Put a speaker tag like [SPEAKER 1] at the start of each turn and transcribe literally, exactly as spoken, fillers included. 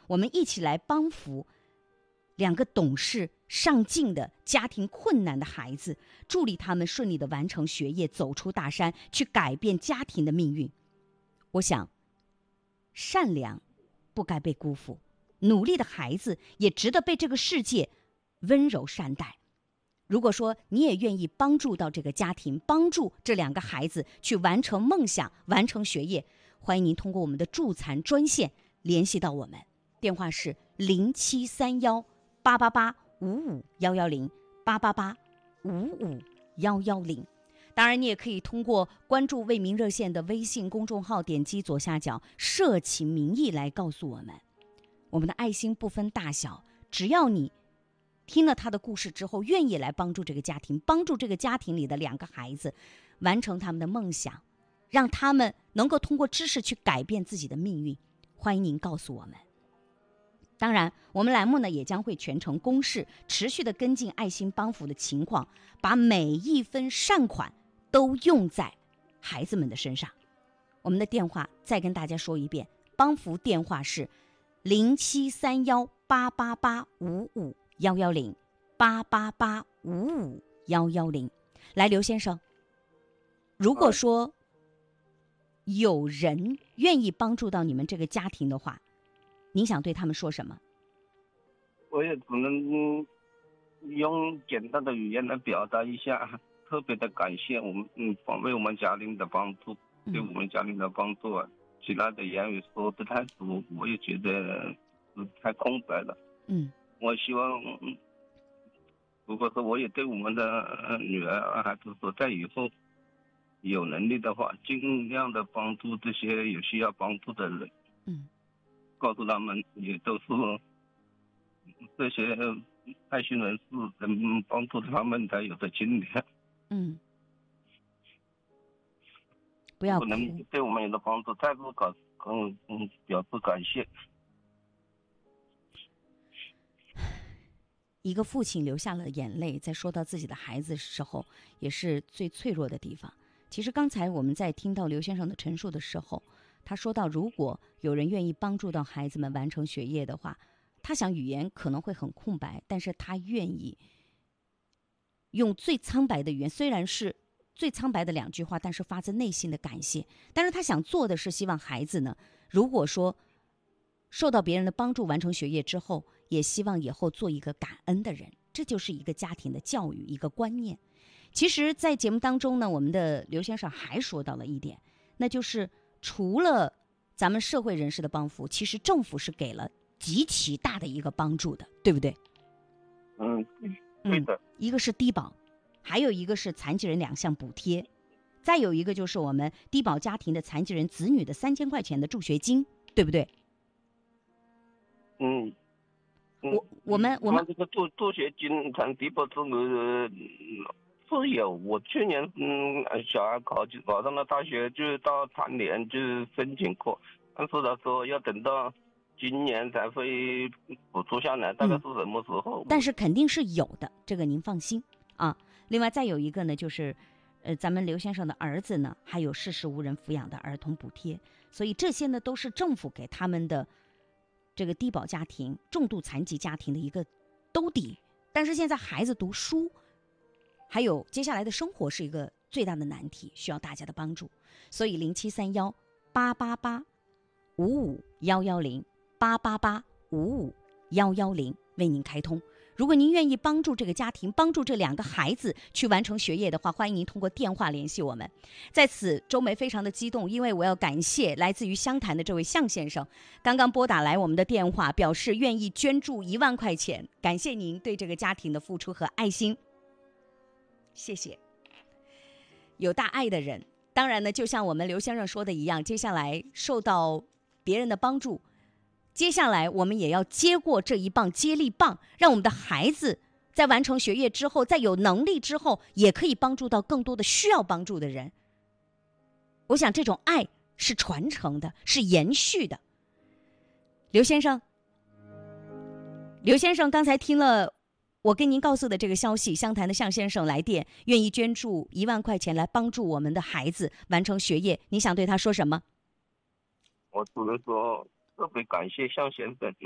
[SPEAKER 1] 我们一起来帮扶两个懂事上进的家庭困难的孩子，助力他们顺利地完成学业，走出大山，去改变家庭的命运。我想善良不该被辜负，努力的孩子也值得被这个世界温柔善待。如果说你也愿意帮助到这个家庭，帮助这两个孩子去完成梦想，完成学业，欢迎您通过我们的助残专线联系到我们，电话是零七三幺八八八五五幺幺零八八八五五幺幺零。当然，你也可以通过关注为民热线的微信公众号，点击左下角社情民意来告诉我们。我们的爱心不分大小，只要你听了他的故事之后，愿意来帮助这个家庭，帮助这个家庭里的两个孩子完成他们的梦想，让他们能够通过知识去改变自己的命运，欢迎您告诉我们。当然，我们栏目呢也将会全程公示，持续的跟进爱心帮扶的情况，把每一分善款都用在孩子们的身上。我们的电话再跟大家说一遍，帮扶电话是零七三幺八八八五五幺幺零八八八五五幺幺零。来，刘先生，如果说有人愿意帮助到你们这个家庭的话，您想对他们说什么？
[SPEAKER 2] 我也只能用简单的语言来表达一下，特别的感谢我们，嗯，为我们家庭的帮助，对我们家庭的帮助啊。其他的言语说的太多，我也觉得太空白了。
[SPEAKER 1] 嗯，
[SPEAKER 2] 我希望，如果说我也对我们的女儿孩子说，在以后有能力的话，尽量的帮助这些有需要帮助的人。
[SPEAKER 1] 嗯，
[SPEAKER 2] 告诉他们也都是这些爱心人士能帮助他们才有的今天。
[SPEAKER 1] 嗯，不要哭，
[SPEAKER 2] 能对我们有的帮助，再不感嗯嗯表示感谢。
[SPEAKER 1] 一个父亲流下了眼泪，在说到自己的孩子的时候，也是最脆弱的地方。其实刚才我们在听到刘先生的陈述的时候，他说到，如果有人愿意帮助到孩子们完成学业的话，他想语言可能会很空白，但是他愿意用最苍白的语言，虽然是最苍白的两句话，但是发自内心的感谢。但是他想做的是希望孩子呢，如果说受到别人的帮助完成学业之后，也希望以后做一个感恩的人。这就是一个家庭的教育，一个观念。其实在节目当中呢，我们的刘先生还说到了一点，那就是除了咱们社会人士的帮扶，其实政府是给了极其大的一个帮助的，对不对？
[SPEAKER 2] 嗯，对的、嗯。
[SPEAKER 1] 一个是低保，还有一个是残疾人两项补贴，再有一个就是我们低保家庭的残疾人子女的三千块钱的助学金，对不对？
[SPEAKER 2] 嗯。
[SPEAKER 1] 我我们我们
[SPEAKER 2] 这个助助学金谈低保这个是有，我去年嗯小孩考考上了大学，就到残联就申请过，但是他说要等到今年才会补助下来，大概是什么时候？
[SPEAKER 1] 嗯、但是肯定是有的，这个您放心啊。另外再有一个呢，就是呃咱们刘先生的儿子呢，还有事实无人抚养的儿童补贴，所以这些呢都是政府给他们的这个低保家庭、重度残疾家庭的一个兜底。但是现在孩子读书还有接下来的生活是一个最大的难题，需要大家的帮助。所以零七三幺八八八五五幺幺零八八八五五幺幺零为您开通。如果您愿意帮助这个家庭，帮助这两个孩子去完成学业的话，欢迎您通过电话联系我们。在此，周梅非常的激动，因为我要感谢来自于湘潭的这位向先生，刚刚拨打来我们的电话，表示愿意捐助一万块钱，感谢您对这个家庭的付出和爱心。谢谢。有大爱的人，当然呢，就像我们刘先生说的一样，接下来受到别人的帮助，接下来我们也要接过这一棒接力棒，让我们的孩子在完成学业之后，在有能力之后，也可以帮助到更多的需要帮助的人。我想这种爱是传承的，是延续的。刘先生，刘先生刚才听了我跟您告诉的这个消息，湘潭的向先生来电，愿意捐助一万块钱来帮助我们的孩子完成学业，你想对他说什么？
[SPEAKER 2] 我只能说特别感谢向先生。